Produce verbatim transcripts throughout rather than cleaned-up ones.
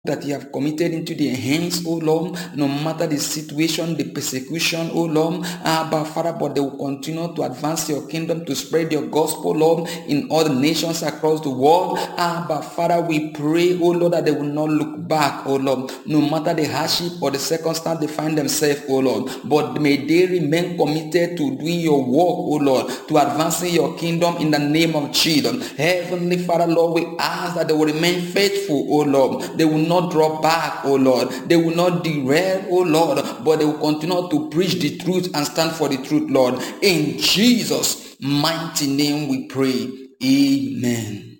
that you have committed into their hands, oh Lord, no matter the situation, the persecution, oh Lord, Abba Father, but they will continue to advance your kingdom, to spread your gospel, Lord, in all the nations across the world. Abba Father, we pray, oh Lord, that they will not look back, oh Lord, no matter the hardship or the circumstance they find themselves, oh Lord, but may they remain committed to doing your work, oh Lord, to advancing your kingdom in the name of Jesus. Heavenly Father, Lord, we ask that they will remain faithful, oh Lord. They will not draw back, oh Lord. They will not derail, oh Lord, but they will continue to preach the truth and stand for the truth, Lord. In Jesus' mighty name we pray. Amen.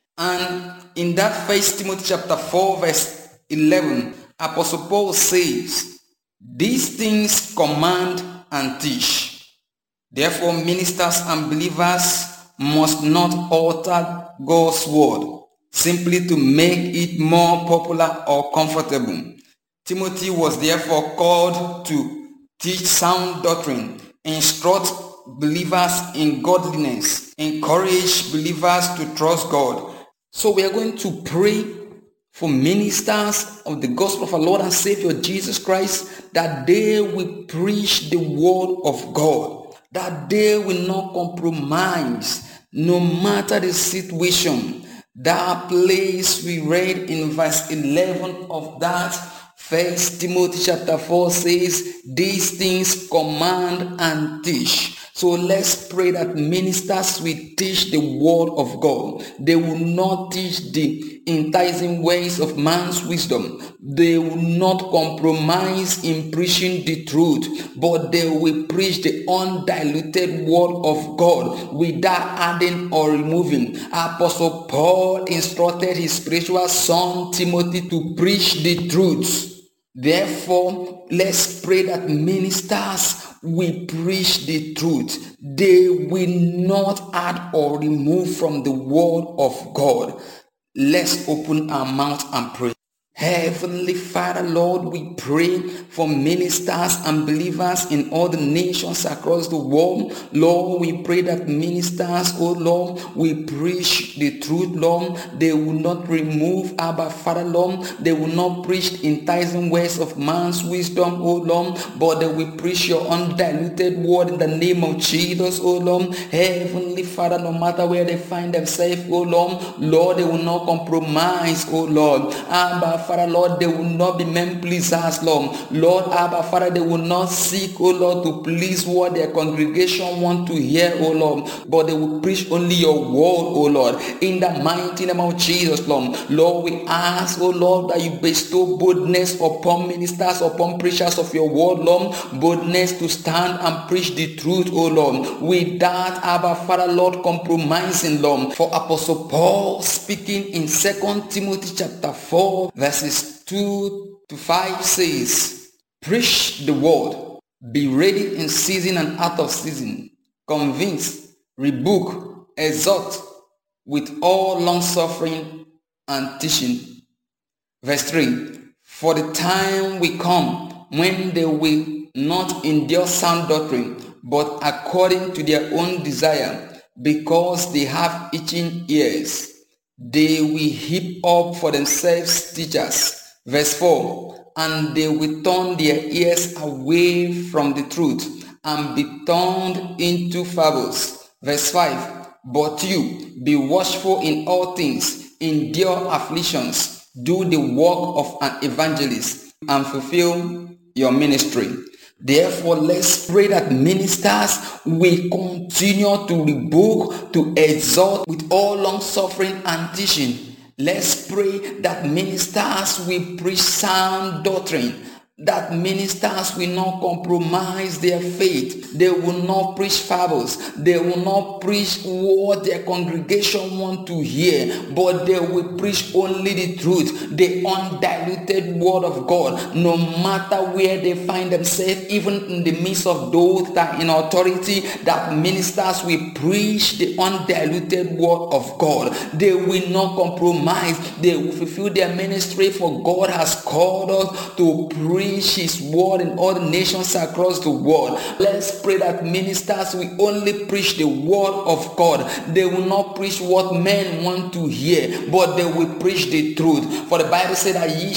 And in that First Timothy chapter four verse eleven, Apostle Paul says, these things command and teach. Therefore, ministers and believers must not alter God's word simply to make it more popular or comfortable. Timothy was therefore called to teach sound doctrine, instruct believers in godliness, encourage believers to trust God. So we are going to pray for ministers of the gospel of our Lord and Savior Jesus Christ, that they will preach the word of God, that they will not compromise no matter the situation. That place we read in verse eleven of that First Timothy chapter four says, these things command and teach. So let's pray that ministers will teach the word of God. They will not teach the enticing ways of man's wisdom. They will not compromise in preaching the truth, but they will preach the undiluted word of God without adding or removing. Apostle Paul instructed his spiritual son Timothy to preach the truth. Therefore, let's pray that ministers will preach the truth. They will not add or remove from the word of God. Let's open our mouth and pray. Heavenly Father, Lord, we pray for ministers and believers in all the nations across the world. Lord, we pray that ministers, oh Lord, will preach the truth, Lord. They will not remove, Abba Father, Lord. They will not preach enticing words of man's wisdom, oh Lord, but they will preach your undiluted word in the name of Jesus, oh Lord. Heavenly Father, no matter where they find themselves, oh Lord, Lord, they will not compromise, oh Lord. Abba Father, Lord, they will not be men pleasers, Lord. Lord, Abba Father, they will not seek, oh Lord, to please what their congregation want to hear, oh Lord, but they will preach only your word, oh Lord, in the mighty name of Jesus, Lord. Lord, we ask, oh Lord, that you bestow boldness upon ministers, upon preachers of your word, Lord, boldness to stand and preach the truth, oh Lord, without, Abba Father, Lord, compromising, Lord. For Apostle Paul speaking in Second Timothy chapter four, verses two to five says, preach the word, be ready in season and out of season, convince, rebuke, exhort with all long suffering and teaching. Verse three, for the time will come when they will not endure sound doctrine, but according to their own desire, because they have itching ears, they will heap up for themselves teachers. Verse four, and they will turn their ears away from the truth and be turned into fables. Verse five, but you, be watchful in all things, endure afflictions, do the work of an evangelist, and fulfill your ministry. Therefore, let's pray that ministers will continue to rebuke, to exhort with all long suffering and teaching. Let's pray that ministers will preach sound doctrine, that ministers will not compromise their faith. They will not preach fables. They will not preach what their congregation want to hear, but they will preach only the truth, the undiluted word of God, no matter where they find themselves, even in the midst of those that are in authority, that ministers will preach the undiluted word of God. They will not compromise. They will fulfill their ministry, for God has called us to preach his word in all the nations across the world. Let's pray that ministers will only preach the word of God. They will not preach what men want to hear, but they will preach the truth. For the Bible said that ye